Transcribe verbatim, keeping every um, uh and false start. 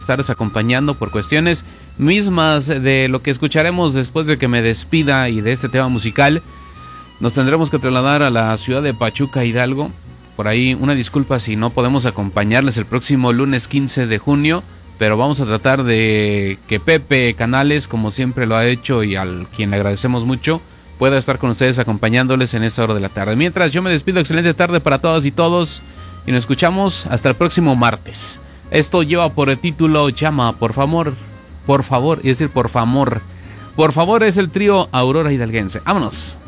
estarles acompañando por cuestiones mismas de lo que escucharemos después de que me despida y de este tema musical. Nos tendremos que trasladar a la ciudad de Pachuca, Hidalgo. Por ahí una disculpa si no podemos acompañarles el próximo lunes quince de junio, pero vamos a tratar de que Pepe Canales, como siempre lo ha hecho y al quien le agradecemos mucho, pueda estar con ustedes acompañándoles en esta hora de la tarde. Mientras, yo me despido, excelente tarde para todas y todos, y nos escuchamos hasta el próximo martes. Esto lleva por el título Llama, por favor, por favor, es decir, por favor, por favor, es el trío Aurora Hidalguense. ¡Vámonos!